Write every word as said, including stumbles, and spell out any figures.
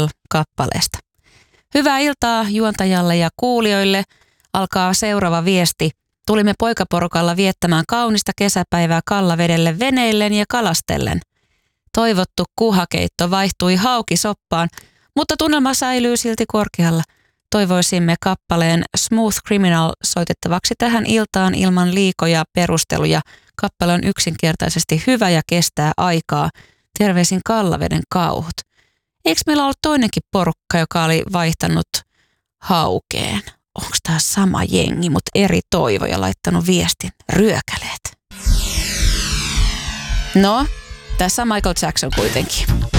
kappaleesta. Hyvää iltaa juontajalle ja kuulijoille. Alkaa seuraava viesti. Tulimme poikaporukalla viettämään kaunista kesäpäivää Kallavedelle veneillen ja kalastellen. Toivottu kuhakeitto vaihtui haukisoppaan, mutta tunnelma säilyy silti korkealla. Toivoisimme kappaleen Smooth Criminal soitettavaksi tähän iltaan ilman liikoja perusteluja. Kappale on yksinkertaisesti hyvä ja kestää aikaa. Terveisin Kallaveden kauhut. Eikö meillä ollut toinenkin porukka, joka oli vaihtanut haukeen? Onko tämä sama jengi, mutta eri toivoja laittanut viestin? Ryökäleet. No, tässä on Michael Jackson kuitenkin.